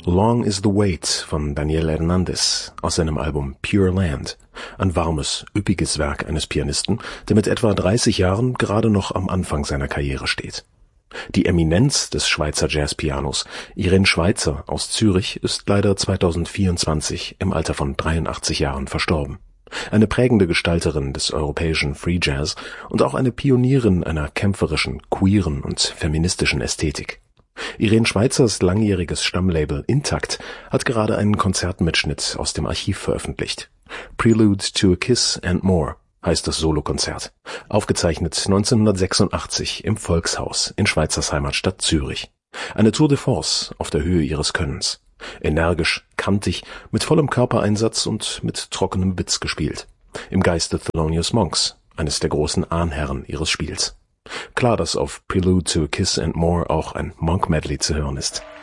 Long is the Wait von Daniel Hernandez aus seinem Album Pure Land. Ein warmes, üppiges Werk eines Pianisten, der mit etwa 30 Jahren gerade noch am Anfang seiner Karriere steht. Die Eminenz des Schweizer Jazzpianos, Irene Schweizer aus Zürich, ist leider 2024 im Alter von 83 Jahren verstorben. Eine prägende Gestalterin des europäischen Free Jazz und auch eine Pionierin einer kämpferischen, queeren und feministischen Ästhetik. Irene Schweizers langjähriges Stammlabel Intakt hat gerade einen Konzertmitschnitt aus dem Archiv veröffentlicht. Prelude to a Kiss and More heißt das Solokonzert, aufgezeichnet 1986 im Volkshaus in Schweizers Heimatstadt Zürich. Eine Tour de force auf der Höhe ihres Könnens. Energisch, kantig, mit vollem Körpereinsatz und mit trockenem Witz gespielt. Im Geiste Thelonious Monks, eines der großen Ahnherren ihres Spiels. Klar, dass auf Prelude to a Kiss and More auch ein Monk-Medley zu hören ist.